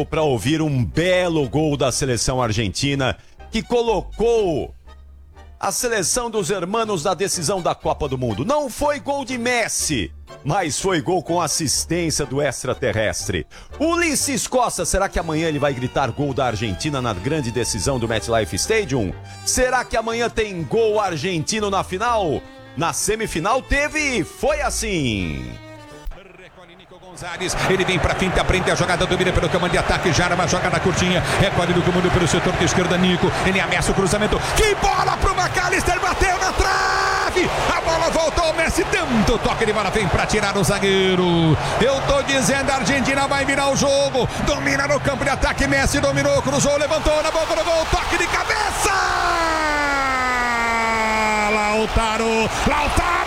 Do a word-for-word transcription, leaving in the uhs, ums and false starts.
Para ouvir um belo gol da seleção argentina que colocou a seleção dos hermanos na decisão da Copa do Mundo. Não foi gol de Messi, mas foi gol com assistência do extraterrestre. Ulisses Costa, será que amanhã ele vai gritar gol da Argentina na grande decisão do MetLife Stadium? Será que amanhã tem gol argentino na final? Na semifinal teve, foi assim. Ele vem pra frente, aprende a jogada, domina pelo comando de ataque, já arma, joga na curtinha, recolhe no comando pelo setor de esquerda, Nico, ele ameaça o cruzamento, que bola pro McAllister, bateu na trave, a bola voltou, Messi, tanto toque de bola, vem pra tirar o zagueiro, eu tô dizendo, a Argentina vai virar o jogo, domina no campo de ataque, Messi dominou, cruzou, levantou na boca do gol, toque de cabeça, Lautaro, Lautaro!